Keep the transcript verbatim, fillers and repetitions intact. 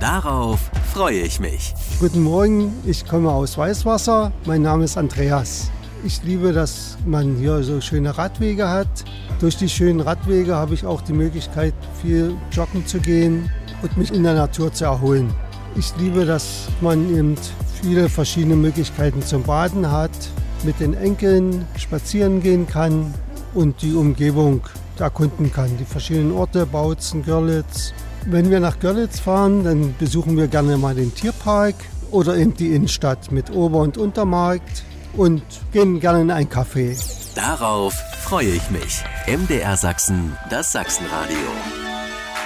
Darauf freue ich mich. Guten Morgen, ich komme aus Weißwasser. Mein Name ist Andreas. Ich liebe, dass man hier so schöne Radwege hat. Durch die schönen Radwege habe ich auch die Möglichkeit, viel joggen zu gehen und mich in der Natur zu erholen. Ich liebe, dass man eben viele verschiedene Möglichkeiten zum Baden hat, mit den Enkeln spazieren gehen kann und die Umgebung erkunden kann. Die verschiedenen Orte, Bautzen, Görlitz. Wenn wir nach Görlitz fahren, dann besuchen wir gerne mal den Tierpark oder eben die Innenstadt mit Ober- und Untermarkt und gehen gerne in ein Café. Darauf freue ich mich. M D R Sachsen, das Sachsenradio.